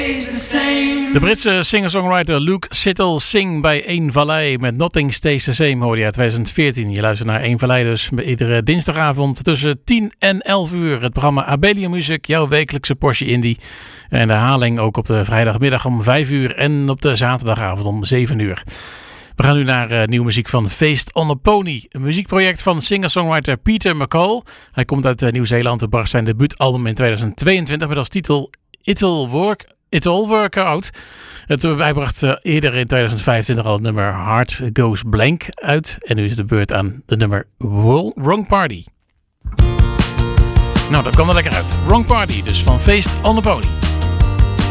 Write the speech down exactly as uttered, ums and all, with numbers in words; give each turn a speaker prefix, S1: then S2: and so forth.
S1: De Britse singer-songwriter Luke Sittle Singh bij Eén Vallei met Nothing Stays the Same hoorde je uit twintig veertien. Je luistert naar Eén Vallei dus iedere dinsdagavond tussen tien en elf uur. Het programma Abelian Music, jouw wekelijkse portie indie. En de herhaling ook op de vrijdagmiddag om vijf uur en op de zaterdagavond om zeven uur. We gaan nu naar uh, nieuwe muziek van Feest on a Pony. Een muziekproject van singer-songwriter Peter McCall. Hij komt uit uh, Nieuw-Zeeland en bracht zijn debuutalbum in twintig tweeëntwintig met als titel It'll Work, It All Work Out. Het, hij bracht uh, eerder in twintig vijfentwintig al het nummer Heart Goes Blank uit. En nu is de beurt aan de nummer Wrong Party. Nou, dat kwam er lekker uit. Wrong Party, dus van Feest on a Pony.